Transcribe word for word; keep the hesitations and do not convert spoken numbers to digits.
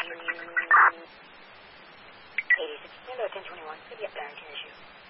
eighty-six, Kilo ten twenty-one, could be up Barrington issue.